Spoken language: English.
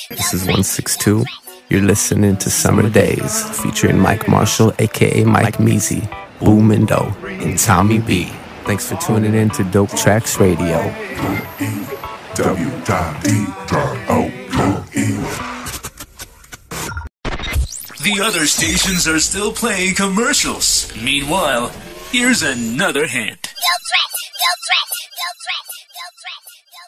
This is 162. You're listening to Summer Days, featuring Mike Marshall, aka Mike Measy, Boomindo, and Tommy B. Thanks for tuning in to Dope Tracks Radio. The other stations are still playing commercials. Meanwhile, here's another hint.